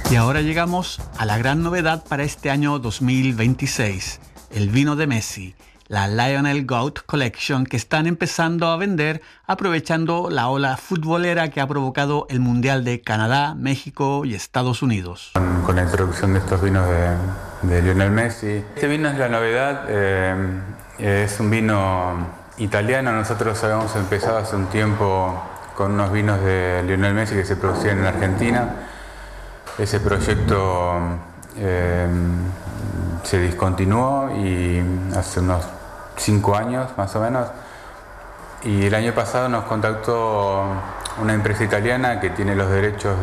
Y ahora llegamos a la gran novedad para este año 2026, el vino de Messi, la Lionel Goat Collection, que están empezando a vender aprovechando la ola futbolera que ha provocado el Mundial de Canadá, México y Estados Unidos. Con la introducción de estos vinos de Lionel Messi. Este vino es la novedad, es un vino italiano. Nosotros habíamos empezado hace un tiempo con unos vinos de Lionel Messi que se producían en Argentina. Ese proyecto se discontinuó y hace unos 5 años más o menos, y el año pasado nos contactó una empresa italiana que tiene los derechos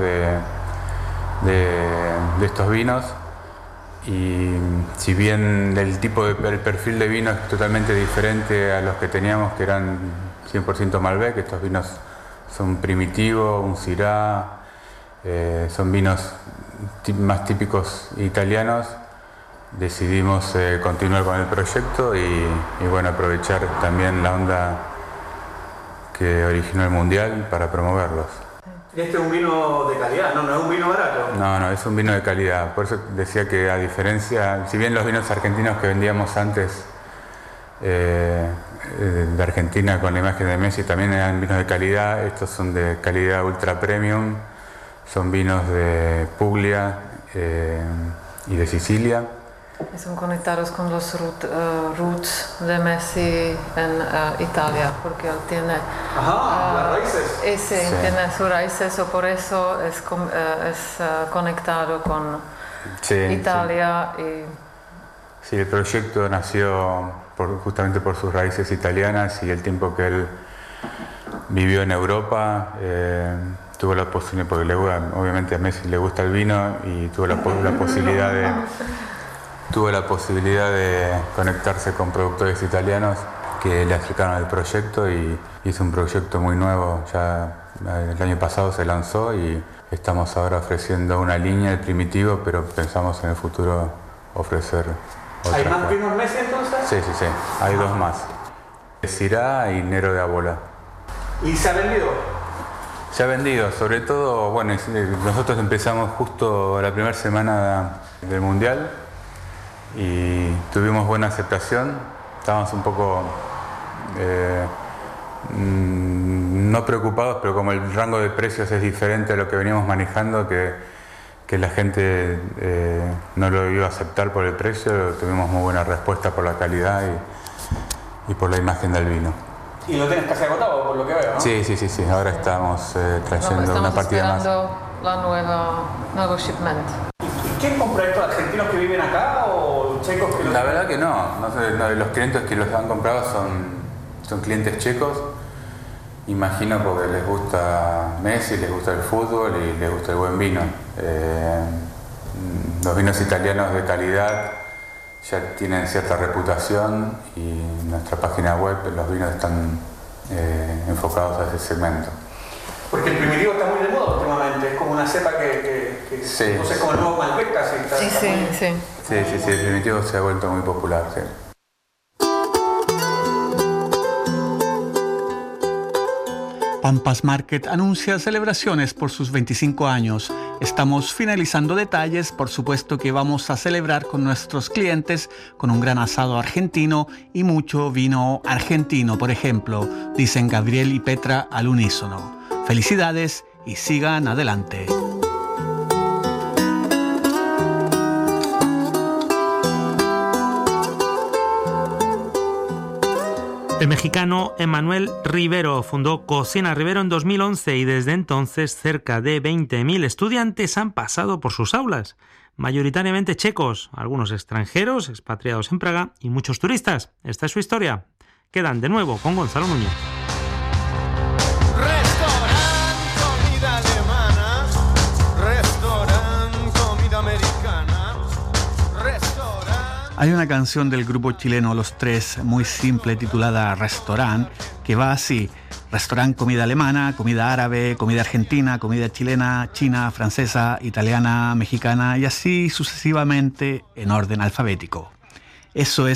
de estos vinos, y si bien el perfil de vino es totalmente diferente a los que teníamos, que eran 100% Malbec, estos vinos son Primitivo, un Syrah, son vinos más típicos italianos. Decidimos continuar con el proyecto y bueno, aprovechar también la onda que originó el Mundial para promoverlos. Este es un vino de calidad, no es un vino barato. No, es un vino de calidad. Por eso decía que, a diferencia, si bien los vinos argentinos que vendíamos antes de Argentina con la imagen de Messi también eran vinos de calidad, estos son de calidad ultra premium, son vinos de Puglia y de Sicilia. Son conectados con los roots de Messi en Italia, porque él tiene las raíces. Sí. Tiene sus raíces, o por eso es conectado con Italia. Sí, el proyecto nació justamente por sus raíces italianas y el tiempo que él vivió en Europa. Tuvo la posibilidad, porque obviamente a Messi le gusta el vino, y tuvo la posibilidad de conectarse con productores italianos que le acercaron al proyecto, y es un proyecto muy nuevo. Ya el año pasado se lanzó y estamos ahora ofreciendo una línea, el Primitivo, pero pensamos en el futuro ofrecer otra. ¿Hay más vinos Messi entonces? Sí, hay 2 más. Syrah y Nero de Abola. ¿Y se ha vendido? Se ha vendido, sobre todo, bueno, nosotros empezamos justo la primera semana del Mundial y tuvimos buena aceptación. Estábamos un poco no preocupados, pero como el rango de precios es diferente a lo que veníamos manejando, que la gente no lo iba a aceptar por el precio, tuvimos muy buena respuesta por la calidad y por la imagen del vino. Y lo tienes casi agotado, por lo que veo, ¿no? Sí. Ahora estamos trayendo una partida más. Estamos esperando nuevo shipment. ¿Y quién compra esto? ¿Argentinos que viven acá o checos que lo... La verdad que no. Los clientes que los han comprado son clientes checos. Imagino porque les gusta Messi, les gusta el fútbol y les gusta el buen vino. Los vinos italianos de calidad ya tienen cierta reputación, y nuestra página web, los vinos están enfocados a ese segmento. Porque el Primitivo está muy de moda últimamente, es como una cepa que sí. No sé, como el nuevo Malbec casi. Sí, el Primitivo se ha vuelto muy popular, sí. Pampas Market anuncia celebraciones por sus 25 años. Estamos finalizando detalles, por supuesto que vamos a celebrar con nuestros clientes con un gran asado argentino y mucho vino argentino, por ejemplo, dicen Gabriel y Petra al unísono. Felicidades y sigan adelante. El mexicano Emanuel Rivero fundó Cocina Rivero en 2011 y desde entonces cerca de 20.000 estudiantes han pasado por sus aulas, mayoritariamente checos, algunos extranjeros expatriados en Praga y muchos turistas. Esta es su historia. Quedan de nuevo con Gonzalo Núñez. Hay una canción del grupo chileno Los Tres, muy simple, titulada Restaurant, que va así: restaurant, comida alemana, comida árabe, comida argentina, comida chilena, china, francesa, italiana, mexicana y así sucesivamente en orden alfabético. Eso es